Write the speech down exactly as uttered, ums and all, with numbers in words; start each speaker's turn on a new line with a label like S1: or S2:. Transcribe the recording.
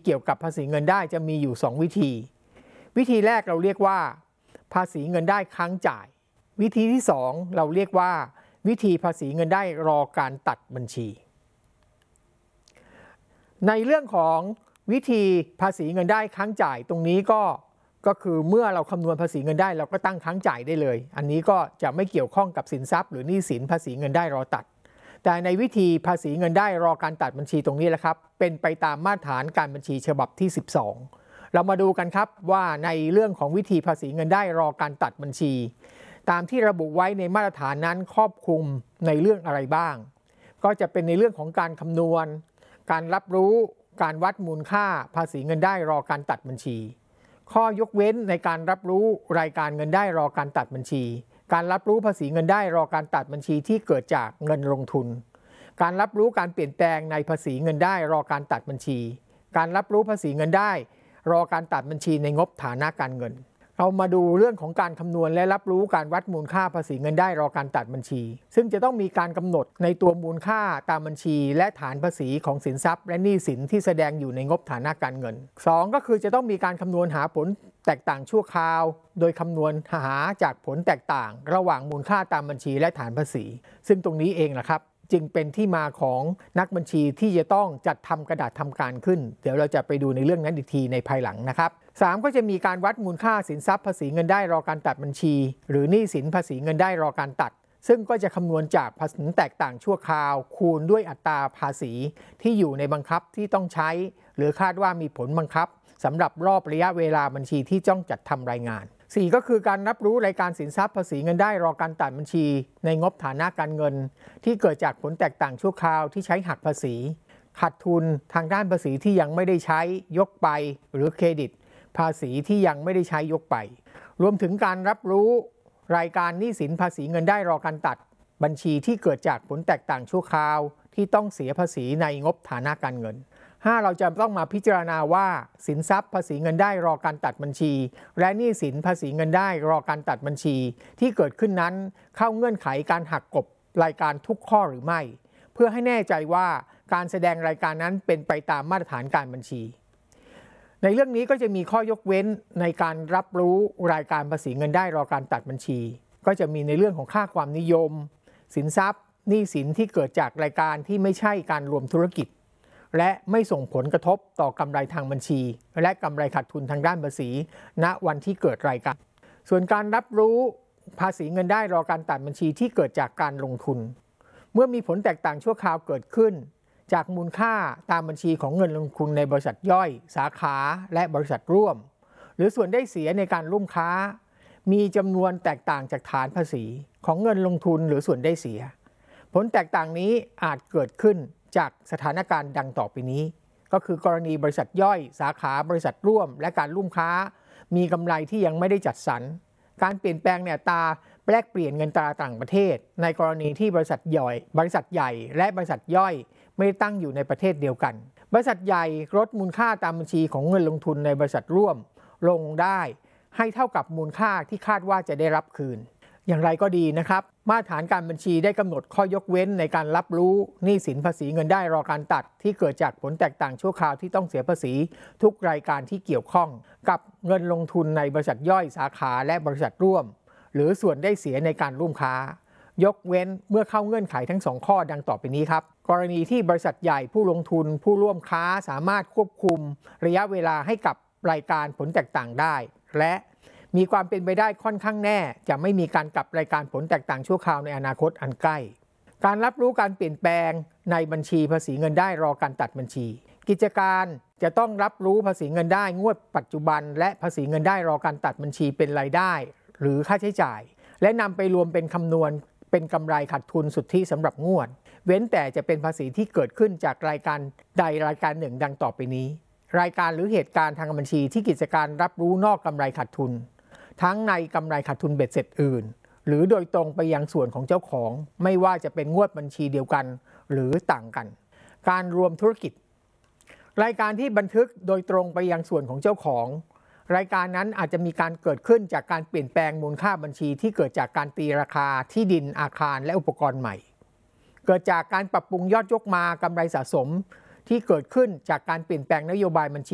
S1: เกี่ยวกับภาษีเงินได้จะมีอยู่สองวิธีวิธีแรกเราเรียกว่าภาษีเงินได้ค้างจ่ายวิธีที่สองเราเรียกว่าวิธีภาษีเงินได้รอการตัดบัญชีในเรื่องของวิธีภาษีเงินได้ค้างจ่ายตรงนี้ก็ก็คือเมื่อเราคำนวณภาษีเงินได้เราก็ตั้งค้างจ่ายได้เลยอันนี้ก็จะไม่เกี่ยวข้องกับสินทรัพย์หรือหนี้สินภาษีเงินได้รอตัดแต่ในวิธีภาษีเงินได้รอการตัดบัญชีตรงนี้แหละครับเป็นไปตามมาตรฐานการบัญชีฉบับที่สิบสองเรามาดูกันครับว่าในเรื่องของวิธีภาษีเงินได้รอการตัดบัญชีตามที่ระบุไว้ในมาตรฐานนั้นครอบคลุมในเรื่องอะไรบ้างก็จะเป็นในเรื่องของการคำนวณการรับรู้การวัดมูลค่าภาษีเงินได้รอการตัดบัญชีข้อยกเว้นในการรับรู้รายการเงินได้รอการตัดบัญชีการรับรู้ภาษีเงินได้รอการตัดบัญชีที่เกิดจากเงินลงทุนการรับรู้การเปลี่ยนแปลงในภาษีเงินได้รอการตัดบัญชีการรับรู้ภาษีเงินได้รอการตัดบัญชีในงบฐานะการเงินเรามาดูเรื่องของการคำนวณและรับรู้การวัดมูลค่าภาษีเงินได้รอการตัดบัญชีซึ่งจะต้องมีการกำหนดในตัวมูลค่าตามบัญชีและฐานภาษีของสินทรัพย์และหนี้สินที่แสดงอยู่ในงบฐานะการเงินสองก็คือจะต้องมีการคำนวณหาผลแตกต่างชั่วคราวโดยคำนวณหาจากผลแตกต่างระหว่างมูลค่าตามบัญชีและฐานภาษีซึ่งตรงนี้เองแหละครับจึงเป็นที่มาของนักบัญชีที่จะต้องจัดทำกระดาษทำการขึ้นเดี๋ยวเราจะไปดูในเรื่องนั้นอีกทีในภายหลังนะครับสามก็จะมีการวัดมูลค่าสินทรัพย์ภาษีเงินได้รอการตัดบัญชีหรือหนี้สินภาษีเงินได้รอการตัดซึ่งก็จะคำนวณจากภาษีแตกต่างชั่วคราวคูณด้วยอัตราภาษีที่อยู่ในบังคับที่ต้องใช้หรือคาดว่ามีผลบังคับสำหรับรอบระยะเวลาบัญชีที่ต้องจัดทำรายงานสี่ก็คือการรับรู้รายการสินทรัพย์ภาษีเงินได้รอการตัดบัญชีในงบฐานะการเงินที่เกิดจากผลแตกต่างชั่วคราวที่ใช้หักภาษีขาดทุนทางด้านภาษีที่ยังไม่ได้ใช้ยกไปหรือเครดิตภาษีที่ยังไม่ได้ใช้ยกไปรวมถึงการรับรู้รายการหนี้สินภาษีเงินได้รอการตัดบัญชีที่เกิดจากผลแตกต่างชั่วคราวที่ต้องเสียภาษีในงบฐานะการเงินห้าเราจะต้องมาพิจารณาว่าสินทรัพย์ภาษีเงินได้รอการตัดบัญชีและหนี้สินภาษีเงินได้รอการตัดบัญชีที่เกิดขึ้นนั้นเข้าเงื่อนไขการหักกลบรายการทุกข้อหรือไม่เพื่อให้แน่ใจว่าการแสดงรายการนั้นเป็นไปตามมาตรฐานการบัญชีในเรื่องนี้ก็จะมีข้อยกเว้นในการรับรู้รายการภาษีเงินได้รอการตัดบัญชีก็จะมีในเรื่องของค่าความนิยมสินทรัพย์หนี้สินที่เกิดจากรายการที่ไม่ใช่การรวมธุรกิจและไม่ส่งผลกระทบต่อกำไรทางบัญชีและกำไรขาดทุนทางด้านภาษีณวันที่เกิดรายการส่วนการรับรู้ภาษีเงินได้รอการตัดบัญชีที่เกิดจากการลงทุนเมื่อมีผลแตกต่างชั่วคราวเกิดขึ้นจากมูลค่าตามบัญชีของเงินลงทุนในบริษัทย่อยสาขาและบริษัทร่วมหรือส่วนได้เสียในการร่วมค้ามีจำนวนแตกต่างจากฐานภาษีของเงินลงทุนหรือส่วนได้เสียผลแตกต่างนี้อาจเกิดขึ้นจากสถานการณ์ดังต่อไปนี้ก็คือกรณีบริษัทย่อยสาขาบริษัทร่วมและการร่วมค้ามีกำไรที่ยังไม่ได้จัดสรรการเปลี่ยนแปลงในอัตราแลกเปลี่ยนเงินตราต่างประเทศในกรณีที่บริษัทย่อยบริษัทใหญ่และบริษัทย่อยไม่ตั้งอยู่ในประเทศเดียวกันบริษัทใหญ่ลดมูลค่าตามบัญชีของเงินลงทุนในบริษัทร่วมลงได้ให้เท่ากับมูลค่าที่คาดว่าจะได้รับคืนอย่างไรก็ดีนะครับมาตรฐานการบัญชีได้กำหนดข้อยกเว้นในการรับรู้หนี้สินภาษีเงินได้รอการตัดที่เกิดจากผลแตกต่างชั่วคราวที่ต้องเสียภาษีทุกรายการที่เกี่ยวข้องกับเงินลงทุนในบริษัทย่อยสาขาและบริษัทร่วมหรือส่วนได้เสียในการร่วมค้ายกเว้นเมื่อเข้าเงื่อนไขทั้งสองข้อดังต่อไปนี้ครับกรณีที่บริษัทใหญ่ผู้ลงทุนผู้ร่วมค้าสามารถควบคุมระยะเวลาให้กับรายการผลแตกต่างได้และมีความเป็นไปได้ค่อนข้างแน่จะไม่มีการกลับรายการผลแตกต่างชั่วคราวในอนาคตอันใกล้การรับรู้การเปลี่ยนแปลงในบัญชีภาษีเงินได้รอการตัดบัญชีกิจการจะต้องรับรู้ภาษีเงินได้งวดปัจจุบันและภาษีเงินได้รอการตัดบัญชีเป็นรายได้หรือค่าใช้จ่ายและนำไปรวมเป็นคำนวณเป็นกำไรขาดทุนสุทธิสำหรับงวดเว้นแต่จะเป็นภาษีที่เกิดขึ้นจากรายการใดรายการหนึ่งดังต่อไปนี้รายการหรือเหตุการณ์ทางบัญชีที่กิจการรับรู้นอกกำไรขาดทุนทั้งในกำไรขาดทุนเบ็ดเสร็จอื่นหรือโดยตรงไปยังส่วนของเจ้าของไม่ว่าจะเป็นงวดบัญชีเดียวกันหรือต่างกันการรวมธุรกิจรายการที่บันทึกโดยตรงไปยังส่วนของเจ้าของรายการนั้นอาจจะมีการเกิดขึ้นจากการเปลี่ยนแปลงมูลค่าบัญชีที่เกิดจากการตีราคาที่ดินอาคารและอุปกรณ์ใหม่เกิดจากการปรับปรุงยอดยกมากำไรสะสมที่เกิดขึ้นจากการเปลี่ยนแปลงนโยบายบัญชี